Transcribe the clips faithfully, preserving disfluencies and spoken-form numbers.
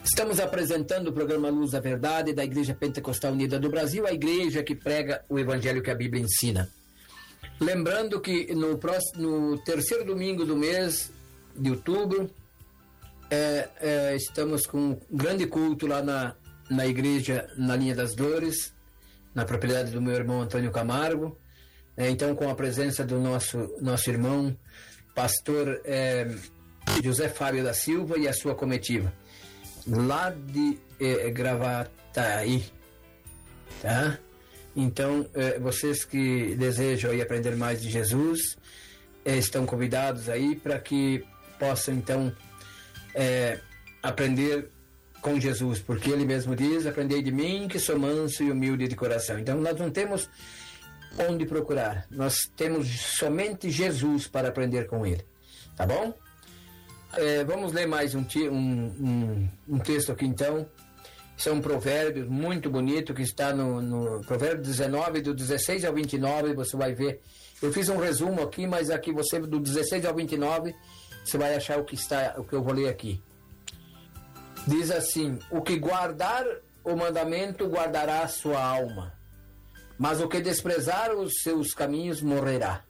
Estamos apresentando o programa Luz da Verdade da Igreja Pentecostal Unida do Brasil, a igreja que prega o evangelho que a Bíblia ensina. Lembrando que no, próximo, no terceiro domingo do mês de outubro, é, é, estamos com um grande culto lá na, na igreja na Linha das Dores, na propriedade do meu irmão Antônio Camargo. É, então, com a presença do nosso, nosso irmão, pastor é, José Fábio da Silva e a sua comitiva, lá de é, Gravataí, tá? Então, é, vocês que desejam aí aprender mais de Jesus, é, estão convidados aí para que possam, então, é, aprender com Jesus, porque ele mesmo diz: aprendei de mim que sou manso e humilde de coração. Então, nós não temos onde procurar, nós temos somente Jesus para aprender com ele, tá bom? É, vamos ler mais um, um, um, um texto aqui então. São provérbios muito bonito que está no, no provérbio dezenove, do dezesseis ao vinte e nove, você vai ver. Eu fiz um resumo aqui, mas aqui você, do dezesseis ao vinte e nove, você vai achar o que, está, o que eu vou ler aqui. Diz assim: o que guardar o mandamento guardará a sua alma, mas o que desprezar os seus caminhos morrerá.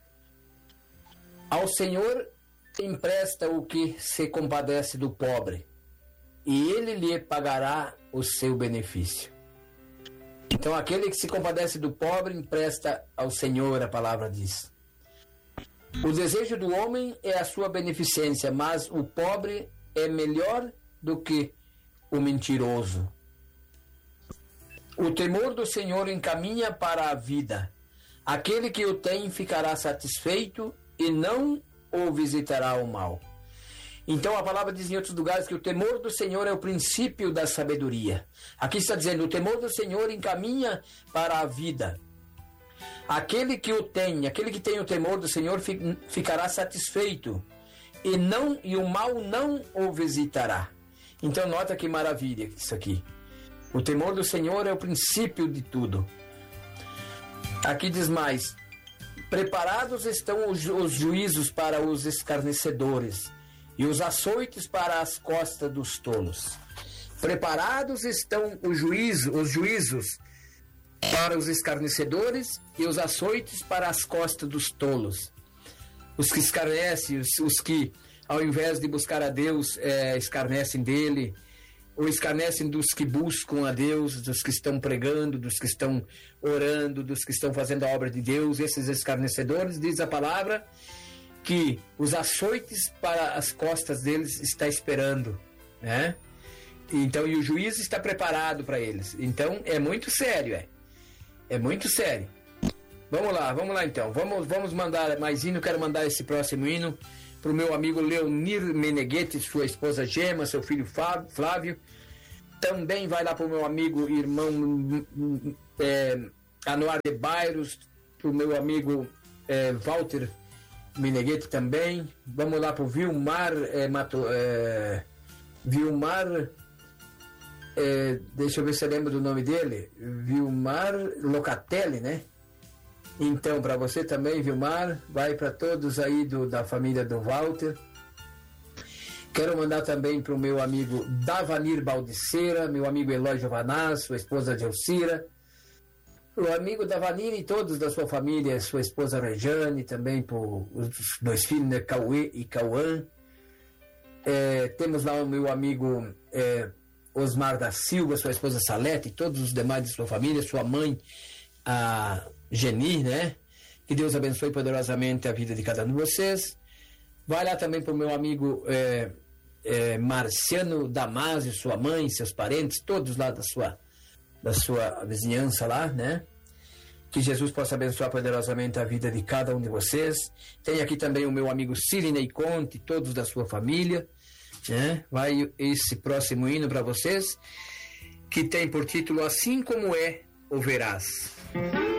Ao Senhor empresta o que se compadece do pobre, e ele lhe pagará o seu benefício. Então, aquele que se compadece do pobre empresta ao Senhor, a palavra diz. O desejo do homem é a sua beneficência, mas o pobre é melhor do que o mentiroso. O temor do Senhor encaminha para a vida. Aquele que o tem ficará satisfeito e não o visitará o mal. Então a palavra diz em outros lugares que o temor do Senhor é o princípio da sabedoria. Aqui está dizendo: o temor do Senhor encaminha para a vida. Aquele que o tem, aquele que tem o temor do Senhor ficará satisfeito e, não, e o mal não o visitará. Então nota que maravilha isso aqui. O temor do Senhor é o princípio de tudo. Aqui diz mais: preparados estão os, os juízos para os escarnecedores e os açoites para as costas dos tolos. Preparados estão os, juízo, os juízos para os escarnecedores e os açoites para as costas dos tolos. Os que escarnecem, os, os que, ao invés de buscar a Deus, é, escarnecem dele, ou escarnecem dos que buscam a Deus, dos que estão pregando, dos que estão orando, dos que estão fazendo a obra de Deus. Esses escarnecedores, diz a palavra, que os açoites para as costas deles está esperando, né? Então, e o juízo está preparado para eles. Então, é muito sério, é. É muito sério. Vamos lá, vamos lá então. Vamos, vamos mandar mais hino. Quero mandar esse próximo hino para o meu amigo Leonir Meneghetti, sua esposa Gema, seu filho Flávio. Também vai lá para o meu amigo irmão é, Anuar de Bairros, para o meu amigo é, Walter Meneghetti também. Vamos lá para o Vilmar é, Mato, é, Vilmar é, deixa eu ver se eu lembro do nome dele. Vilmar Locatelli, né? Então, para você também, Vilmar, vai para todos aí do, da família do Walter. Quero mandar também para o meu amigo Davanir Baldiceira, meu amigo Eloy Giovanaz, sua esposa Gelcira, o amigo Davanir e todos da sua família, sua esposa Rejane, também para os dois filhos, né, Cauê e Cauã. É, temos lá o meu amigo é, Osmar da Silva, sua esposa Salete, e todos os demais de sua família, sua mãe, a Geni, né? Que Deus abençoe poderosamente a vida de cada um de vocês. Vai lá também para o meu amigo é, é, Marciano Damasio, sua mãe, seus parentes, todos lá da sua, da sua vizinhança lá, né? Que Jesus possa abençoar poderosamente a vida de cada um de vocês. Tem aqui também o meu amigo Sirinei Conte, todos da sua família, né? Vai esse próximo hino para vocês, que tem por título Assim Como É o Verás.